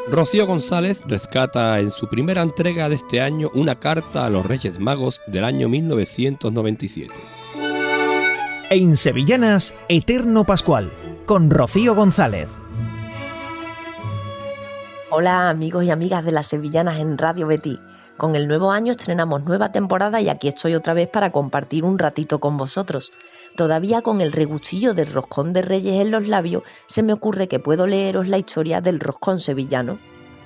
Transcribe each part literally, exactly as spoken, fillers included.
Rocío González rescata en su primera entrega de este año una carta a los Reyes Magos del año mil novecientos noventa y siete. En Sevillanas, Eterno Pascual, con Rocío González. Hola amigos y amigas de las Sevillanas en Radio Betis. Con el nuevo año estrenamos nueva temporada y aquí estoy otra vez para compartir un ratito con vosotros. Todavía con el regustillo del roscón de Reyes en los labios, se me ocurre que puedo leeros la historia del roscón sevillano.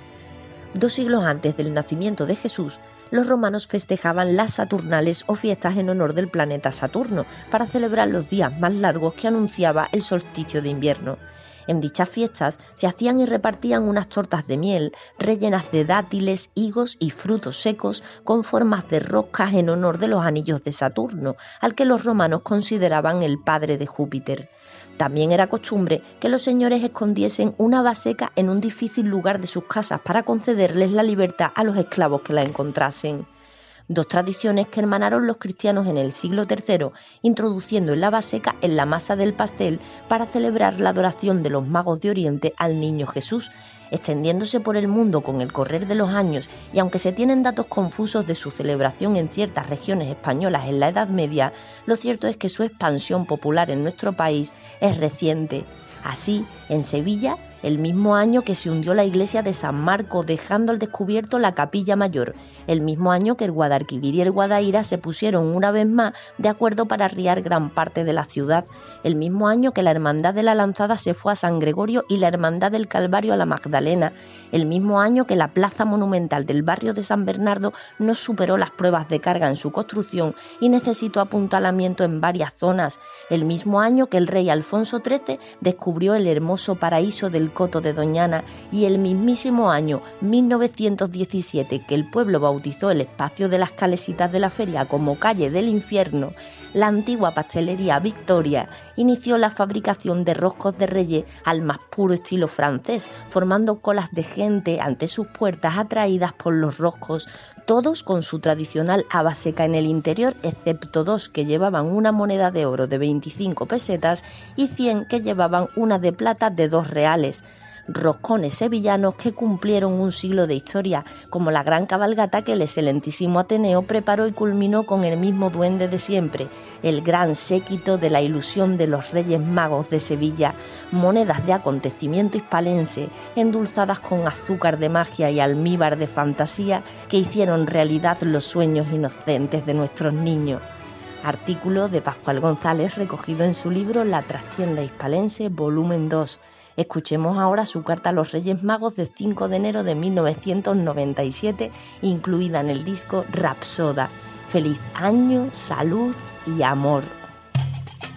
Dos siglos antes del nacimiento de Jesús, los romanos festejaban las Saturnales o fiestas en honor del planeta Saturno, para celebrar los días más largos que anunciaba el solsticio de invierno. En dichas fiestas se hacían y repartían unas tortas de miel rellenas de dátiles, higos y frutos secos con formas de roscas en honor de los anillos de Saturno, al que los romanos consideraban el padre de Júpiter. También era costumbre que los señores escondiesen una vaseca en un difícil lugar de sus casas para concederles la libertad a los esclavos que la encontrasen. Dos tradiciones que hermanaron los cristianos en el siglo tercero, introduciendo en la vaseca en la masa del pastel para celebrar la adoración de los magos de Oriente al niño Jesús, extendiéndose por el mundo con el correr de los años, y aunque se tienen datos confusos de su celebración en ciertas regiones españolas en la Edad Media, lo cierto es que su expansión popular en nuestro país es reciente. Así, en Sevilla, el mismo año que se hundió la iglesia de San Marco, dejando al descubierto la capilla mayor, el mismo año que el Guadalquivir y el Guadaíra se pusieron una vez más de acuerdo para arriar gran parte de la ciudad, el mismo año que la Hermandad de la Lanzada se fue a San Gregorio y la Hermandad del Calvario a la Magdalena, el mismo año que la plaza monumental del barrio de San Bernardo no superó las pruebas de carga en su construcción y necesitó apuntalamiento en varias zonas, el mismo año que el rey Alfonso trece descubrió el hermoso paraíso del Coto de Doñana, y el mismísimo año mil novecientos diecisiete que el pueblo bautizó el espacio de las calesitas de la feria como calle del infierno, la antigua pastelería Victoria inició la fabricación de roscos de Reyes al más puro estilo francés, formando colas de gente ante sus puertas atraídas por los roscos, todos con su tradicional haba seca en el interior, excepto dos que llevaban una moneda de oro de veinticinco pesetas y cien que llevaban una de plata de dos reales. Roscones sevillanos que cumplieron un siglo de historia, como la gran cabalgata que el excelentísimo Ateneo preparó y culminó con el mismo duende de siempre, el gran séquito de la ilusión de los Reyes Magos de Sevilla, monedas de acontecimiento hispalense, endulzadas con azúcar de magia y almíbar de fantasía que hicieron realidad los sueños inocentes de nuestros niños. Artículo de Pascual González recogido en su libro La trastienda hispalense, volumen dos. Escuchemos ahora su carta a los Reyes Magos de cinco de enero de mil novecientos noventa y siete, incluida en el disco Rapsoda. Feliz año, salud y amor.